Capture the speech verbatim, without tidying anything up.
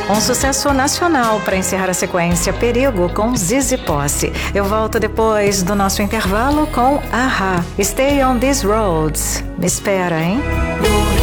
Um sucesso nacional para encerrar a sequência Perigo com Zizi Posse. Eu volto depois do nosso intervalo com A-ha. Stay on these roads. Me espera, hein?